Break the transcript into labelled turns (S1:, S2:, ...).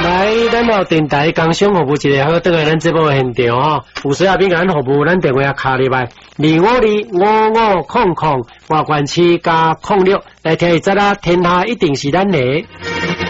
S1: 来，咱后电台工商服务一个好，倒来咱节目现场吼，有需要边个咱服务，咱电话卡入来25255500，外关区加06，来听一则啦，天下一定是咱的。